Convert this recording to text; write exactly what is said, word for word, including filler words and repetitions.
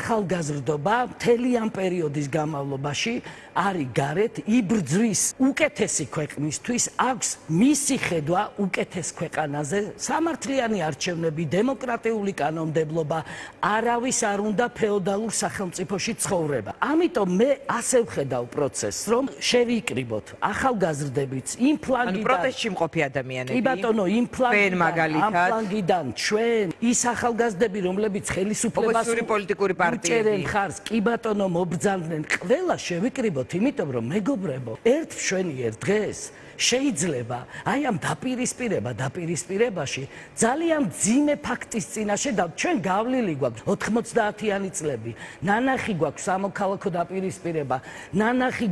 ახალგაზრდობა მთელი ამ პერიოდის განმავლობაში არის გარეთ იბრძვის უკეთესი ქვეყნისთვის, აქვს მისი ხედვა უკეთეს ქვეყანაზე, სამართლიანი არჩევნები, დემოკრატიული კანონმდებლობა, არავის არ უნდა ფეოდალურ სახელმწიფოში ცხოვრება. ამიტომ მე ასე ვხედავ პროცესს, რომ შევიკრიბოთ ახალგაზრდებიც იმ ფლანგიდან, ანუ პროტესტში მყოფი ადამიანები. კი ბატონო, იმ ფლანგიდან, ამ ფლანგიდან ჩვენ ის ახალგაზრდები, რომლებიც ხელისუფლებას პოლიტიკური პარტიები ხარს, კი ბატონო, მობრძანდნენ, ყველა შევიკრიბოთ, იმიტომ რომ მეგობრებო, ერთ მშვენიერ დღეს შეიძლება აი ამ დაპირისპირება დაპირისპირებაში ძალიან ძიმე ფაქტის წინაშე და ჩვენ გავლილი გვაქვს ოთხმოცდაათიანი წლები, ნანახი გვაქვს სამოქალაქო დაპირისპირება, ნანახი